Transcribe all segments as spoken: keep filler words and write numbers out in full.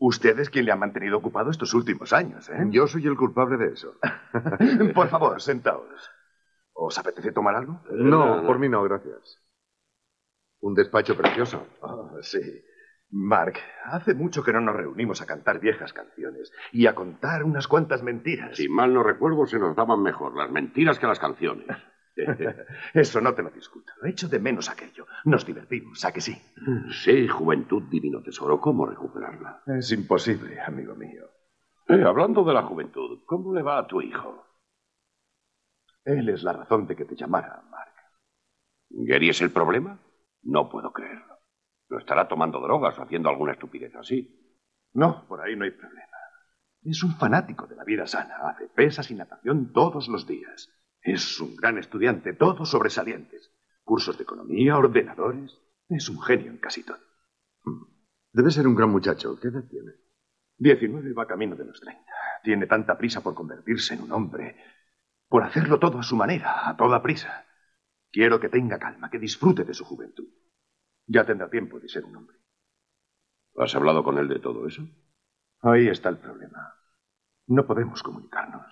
Usted es quien le ha mantenido ocupado estos últimos años, ¿eh? Yo soy el culpable de eso. Por favor, sentaos. ¿Os apetece tomar algo? No, por mí no, gracias. Un despacho precioso. Oh, sí. Mark, hace mucho que no nos reunimos a cantar viejas canciones y a contar unas cuantas mentiras. Si mal no recuerdo, se nos daban mejor las mentiras que las canciones. Eso no te lo discuto. Echo de menos aquello. Nos divertimos, ¿a que sí? Sí, juventud, divino tesoro. ¿Cómo recuperarla? Es imposible, amigo mío. Eh, hablando de la juventud, ¿cómo le va a tu hijo? Él es la razón de que te llamara, Mark. ¿Gary es el problema? No puedo creerlo. ¿No estará tomando drogas o haciendo alguna estupidez así? No, por ahí no hay problema. Es un fanático de la vida sana. Hace pesas y natación todos los días. Es un gran estudiante, todos sobresalientes. Cursos de economía, ordenadores. Es un genio en casi todo. Debe ser un gran muchacho. ¿Qué edad tiene? Diecinueve y va camino de los treinta. Tiene tanta prisa por convertirse en un hombre, por hacerlo todo a su manera, a toda prisa. Quiero que tenga calma, que disfrute de su juventud. Ya tendrá tiempo de ser un hombre. ¿Has hablado con él de todo eso? Ahí está el problema. No podemos comunicarnos.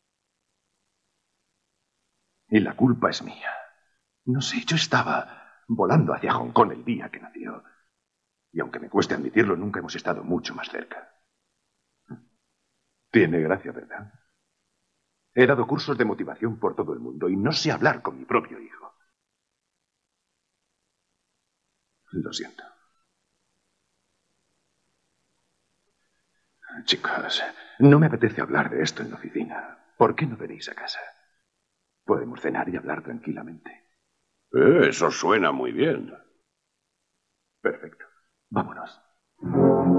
Y la culpa es mía. No sé, yo estaba volando hacia Hong Kong el día que nació. Y aunque me cueste admitirlo, nunca hemos estado mucho más cerca. Tiene gracia, ¿verdad? He dado cursos de motivación por todo el mundo y no sé hablar con mi propio hijo. Lo siento. Chicos, no me apetece hablar de esto en la oficina. ¿Por qué no venís a casa? Podemos cenar y hablar tranquilamente. Eh, eso suena muy bien. Perfecto. Vámonos.